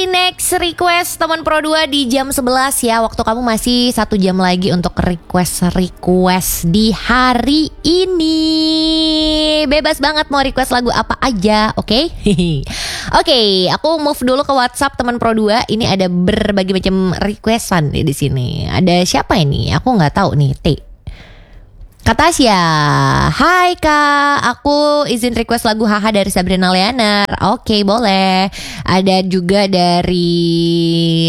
Next request teman Pro 2 di jam 11 ya. Waktu kamu masih 1 jam lagi untuk request di hari ini. Bebas banget mau request lagu apa aja, oke? Oke, aku move dulu ke WhatsApp teman Pro 2. Ini ada berbagai macam requestan di sini. Ada siapa ini? Aku nggak tahu nih. Kata Tasya, hai kak, aku izin request lagu Haha dari Sabrina Leaner. Oke, boleh. Ada juga dari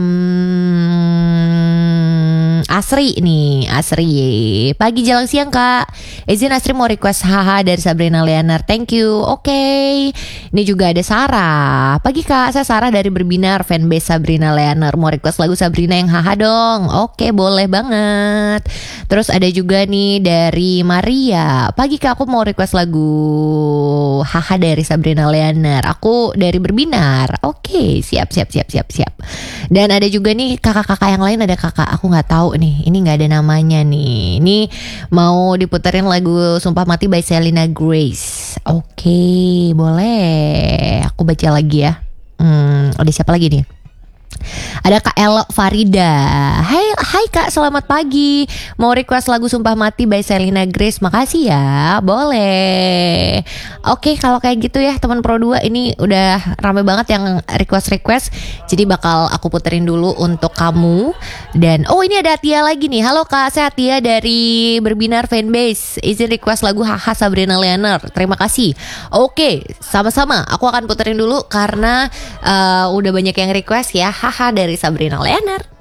Asri nih, Asri. Pagi jalan siang kak, izin Asri mau request Haha dari Sabrina Leaner. Thank you. Oke. Ini juga ada Sarah. Pagi kak, saya Sarah dari Berbinar, fanbase Sabrina Leaner. Mau request lagu Sabrina yang Haha dong. Oke, boleh banget. Terus ada juga nih dari Maria. Pagi kak, aku mau request lagu Haha dari Sabrina Leaner. Aku dari Berbinar. Oke, siap. Dan ada juga nih kakak-kakak yang lain. Ada kakak, aku nggak tahu nih. Ini nggak ada namanya nih. Ini mau diputerin lagu Sumpah Mati by Selena Grace. Oke, boleh. Aku baca lagi ya. Ada siapa lagi nih? Ada Kak Elo Farida. Hai kak, selamat pagi. Mau request lagu Sumpah Mati by Selena Grace. Makasih ya, boleh. Oke, kalau kayak gitu ya teman Pro 2. Ini udah rame banget yang request. Jadi bakal aku puterin dulu untuk kamu. Dan ini ada Tia lagi nih. Halo kak, saya Tia dari Berbinar fanbase. Izin request lagu Haha Sabrina Leaner. Terima kasih. Oke, sama-sama. Aku akan puterin dulu karena udah banyak yang request ya. Haha dari Sabrina Leaner.